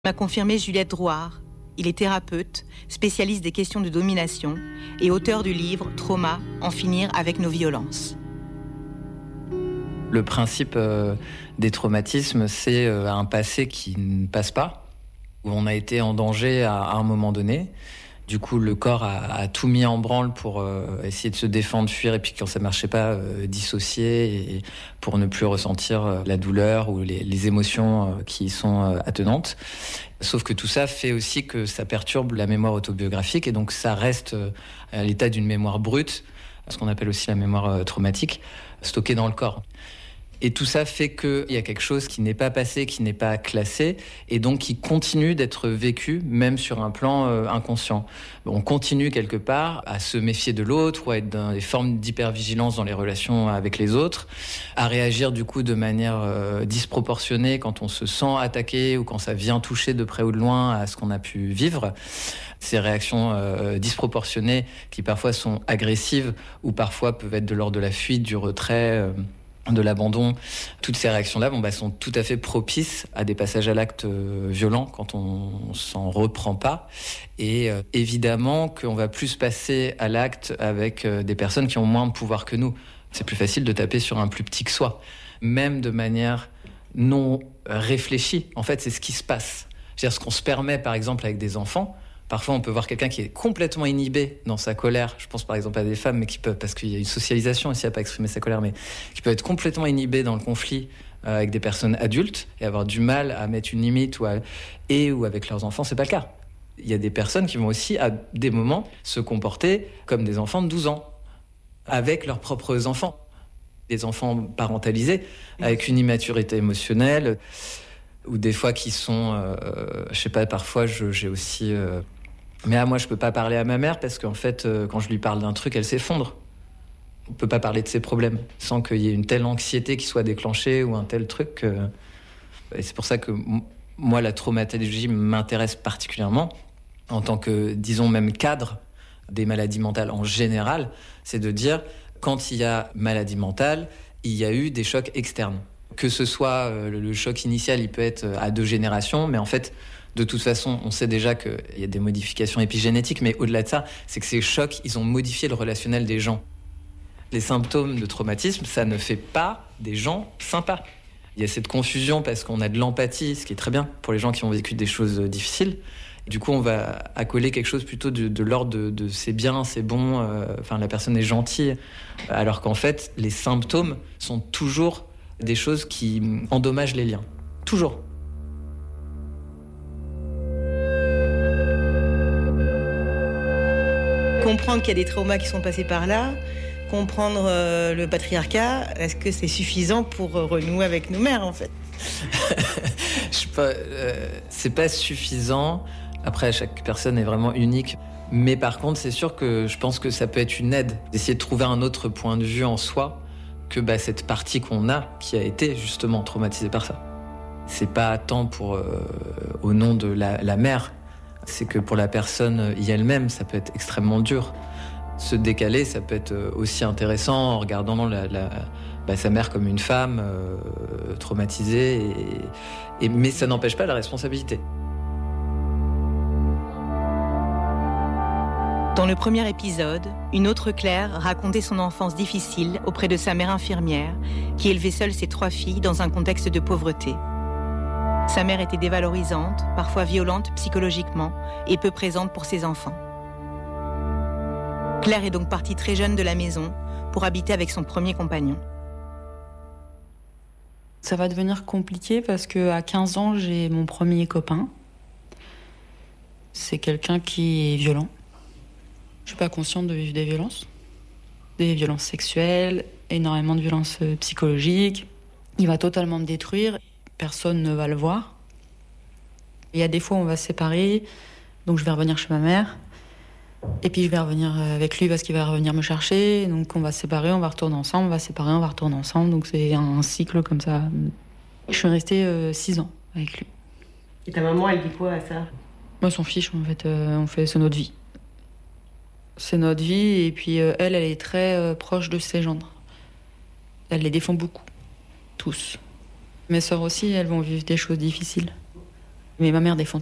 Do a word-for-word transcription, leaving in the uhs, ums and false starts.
M'a confirmé Juliette Drouard. Il est thérapeute, spécialiste des questions de domination et auteur du livre « Trauma, en finir avec nos violences ». Le principe euh, des traumatismes, c'est euh, un passé qui ne passe pas, où on a été en danger à, à un moment donné. Du coup, le corps a, a tout mis en branle pour euh, essayer de se défendre, fuir, et puis quand ça ne marchait pas, euh, dissocier, et pour ne plus ressentir euh, la douleur ou les, les émotions euh, qui y sont euh, attenantes. Sauf que tout ça fait aussi que ça perturbe la mémoire autobiographique, et donc ça reste euh, à l'état d'une mémoire brute, ce qu'on appelle aussi la mémoire euh, traumatique, stockée dans le corps. Et tout ça fait qu'il y a quelque chose qui n'est pas passé, qui n'est pas classé, et donc qui continue d'être vécu, même sur un plan euh, inconscient. On continue quelque part à se méfier de l'autre, ou à être dans des formes d'hypervigilance dans les relations avec les autres, à réagir du coup de manière euh, disproportionnée quand on se sent attaqué, ou quand ça vient toucher de près ou de loin à ce qu'on a pu vivre. Ces réactions euh, disproportionnées, qui parfois sont agressives, ou parfois peuvent être de l'ordre de la fuite, du retrait... Euh, de l'abandon, toutes ces réactions-là bon, bah, sont tout à fait propices à des passages à l'acte euh, violents quand on, on s'en reprend pas. Et euh, évidemment qu'on va plus passer à l'acte avec euh, des personnes qui ont moins de pouvoir que nous. C'est plus facile de taper sur un plus petit que soi, même de manière non réfléchie. En fait, c'est ce qui se passe. C'est-à-dire ce qu'on se permet, par exemple, avec des enfants. Parfois, on peut voir quelqu'un qui est complètement inhibé dans sa colère. Je pense par exemple à des femmes, mais qui peuvent, parce qu'il y a une socialisation aussi à pas exprimer sa colère, mais qui peuvent être complètement inhibées dans le conflit euh, avec des personnes adultes et avoir du mal à mettre une limite ou à, et ou avec leurs enfants, c'est pas le cas. Il y a des personnes qui vont aussi, à des moments, se comporter comme des enfants de douze ans, avec leurs propres enfants. Des enfants parentalisés, avec une immaturité émotionnelle, ou des fois qui sont, euh, je sais pas, parfois je, j'ai aussi... Euh, Mais ah, moi, je peux pas parler à ma mère parce qu'en fait, euh, quand je lui parle d'un truc, elle s'effondre. On peut pas parler de ses problèmes sans qu'il y ait une telle anxiété qui soit déclenchée ou un tel truc. Euh... Et c'est pour ça que m- moi, la traumatologie m'intéresse particulièrement en tant que, disons, même cadre des maladies mentales en général. C'est de dire, quand il y a maladie mentale, il y a eu des chocs externes. Que ce soit euh, le choc initial, il peut être à deux générations, mais en fait... De toute façon, on sait déjà qu'il y a des modifications épigénétiques, mais au-delà de ça, c'est que ces chocs, ils ont modifié le relationnel des gens. Les symptômes de traumatisme, ça ne fait pas des gens sympas. Il y a cette confusion parce qu'on a de l'empathie, ce qui est très bien pour les gens qui ont vécu des choses difficiles. Du coup, on va accoler quelque chose plutôt de, de l'ordre de, de c'est bien, c'est bon, euh, enfin, la personne est gentille, alors qu'en fait, les symptômes sont toujours des choses qui endommagent les liens. Toujours. Comprendre qu'il y a des traumas qui sont passés par là, comprendre euh, le patriarcat, est-ce que c'est suffisant pour euh, renouer avec nos mères, en fait? Je sais pas, euh, c'est pas suffisant. Après, chaque personne est vraiment unique. Mais par contre, c'est sûr que je pense que ça peut être une aide d'essayer de trouver un autre point de vue en soi que bah, cette partie qu'on a qui a été justement traumatisée par ça. C'est pas tant pour euh, au nom de la, la mère. C'est que pour la personne y elle-même, ça peut être extrêmement dur. Se décaler, ça peut être aussi intéressant en regardant la, la, bah, sa mère comme une femme euh, traumatisée, et, et, mais ça n'empêche pas la responsabilité. Dans le premier épisode, une autre Claire racontait son enfance difficile auprès de sa mère infirmière, qui élevait seule ses trois filles dans un contexte de pauvreté. Sa mère était dévalorisante, parfois violente psychologiquement et peu présente pour ses enfants. Claire est donc partie très jeune de la maison pour habiter avec son premier compagnon. Ça va devenir compliqué parce qu'à quinze ans, j'ai mon premier copain. C'est quelqu'un qui est violent. Je suis pas consciente de vivre des violences. Des violences sexuelles, énormément de violences psychologiques. Il va totalement me détruire. Personne ne va le voir. Il y a des fois où on va se séparer, donc je vais revenir chez ma mère. Et puis je vais revenir avec lui parce qu'il va revenir me chercher. Donc on va se séparer, on va retourner ensemble, on va se séparer, on va retourner ensemble. Donc c'est un cycle comme ça. Je suis restée euh, six ans avec lui. Et ta maman, elle dit quoi à ça? Moi, son fiche, en fait, euh, on fait, c'est notre vie. C'est notre vie, et puis euh, elle, elle est très euh, proche de ses gendres. Elle les défend beaucoup, tous. Mes sœurs aussi, elles vont vivre des choses difficiles. Mais ma mère défend